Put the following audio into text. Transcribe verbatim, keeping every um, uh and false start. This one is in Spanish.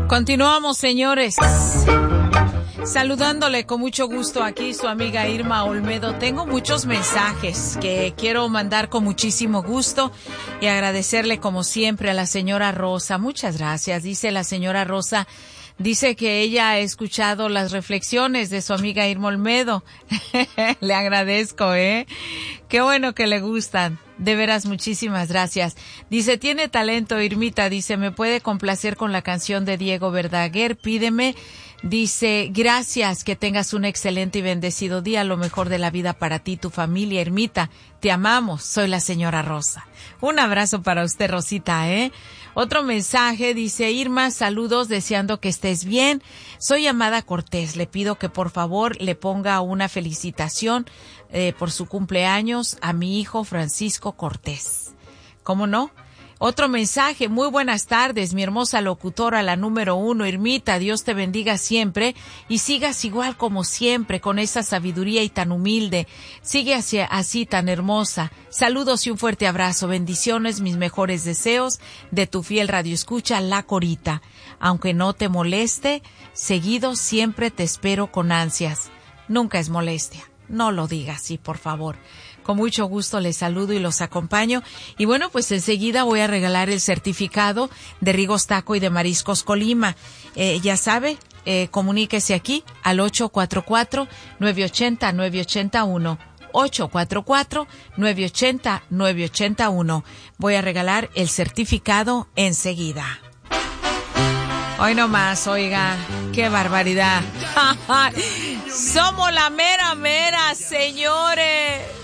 Continuamos, señores. Saludándole con mucho gusto aquí su amiga Irma Olmedo. Tengo muchos mensajes que quiero mandar con muchísimo gusto y agradecerle como siempre a la señora Rosa. Muchas gracias. Dice la señora Rosa, dice que ella ha escuchado las reflexiones de su amiga Irma Olmedo. Le agradezco, ¿eh? Qué bueno que le gustan. De veras, muchísimas gracias. Dice, tiene talento, Irmita. Dice, me puede complacer con la canción de Diego Verdaguer. Pídeme. Dice, gracias, que tengas un excelente y bendecido día, lo mejor de la vida para ti, tu familia, Irmita. Te amamos, soy la señora Rosa. Un abrazo para usted, Rosita, ¿eh? Otro mensaje, dice, Irma, saludos, deseando que estés bien. Soy Amada Cortés, le pido que por favor le ponga una felicitación eh, por su cumpleaños a mi hijo Francisco Cortés. ¿Cómo no? Otro mensaje, muy buenas tardes, mi hermosa locutora, la número uno, Irmita, Dios te bendiga siempre y sigas igual como siempre, con esa sabiduría y tan humilde. Sigue así, así tan hermosa. Saludos y un fuerte abrazo, bendiciones, mis mejores deseos de tu fiel radioescucha, La Corita. Aunque no te moleste, seguido siempre te espero con ansias. Nunca es molestia, no lo digas así, por favor. Con mucho gusto les saludo y los acompaño. Y bueno, pues enseguida voy a regalar el certificado de Rigos Taco y de Mariscos Colima. Eh, ya sabe, eh, comuníquese aquí al ocho cuatro cuatro, nueve ocho cero, nueve ocho cero uno. ocho cuatro cuatro, nueve ocho cero, nueve ocho cero uno. Voy a regalar el certificado enseguida. Hoy nomás, oiga, qué barbaridad. Somos la mera mera, señores.